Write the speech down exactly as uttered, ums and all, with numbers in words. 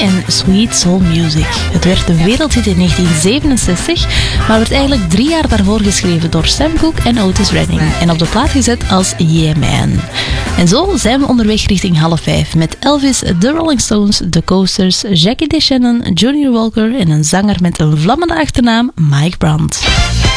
en Sweet Soul Music. Het werd een wereldhit in negentien zevenenzestig, maar werd eigenlijk drie jaar daarvoor geschreven door Sam Cooke en Otis Redding en op de plaat gezet als Yeah Man. En zo zijn we onderweg richting half vijf met Elvis, The Rolling Stones, The Coasters, Jackie DeShannon, Junior Walker en een zanger met een vlammende achternaam, Mike Brandt.